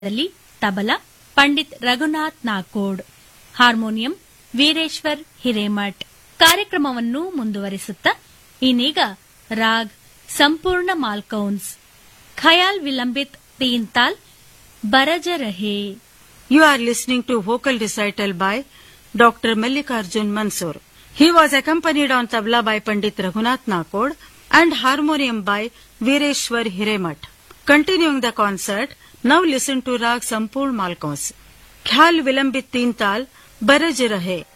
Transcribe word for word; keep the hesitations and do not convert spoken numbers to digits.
ದಲ್ಲಿ ತಬಲಾ ಪಂಡಿತ್ ರಘುನಾಥ್ ನಾಕೋಡ್, ಹಾರ್ಮೋನಿಯಂ ವೀರೇಶ್ವರ್ ಹಿರೇಮಠ್. ಕಾರ್ಯಕ್ರಮವನ್ನು ಮುಂದುವರಿಸುತ್ತಾ ಇನ್ನೀಗ ರಾಗ್ ಸಂಪೂರ್ಣ ಮಾಲ್ಕೌನ್ಸ್, ಖಯಾಲ್ ವಿಲಂಬಿತ್ ತೀನ್ ತಾಲ್, ಬರಜ ರಹೆ. You are listening to vocal recital by Doctor Mallikarjun Mansoor. He was accompanied on tabla by Pandit Raghunath Nakod and harmonium by Vireshwar Hiremat. Continuing the concert, now listen to Rag Sampurn Malkauns, Khyal Vilambit Teen Tal, Baraj Rahe.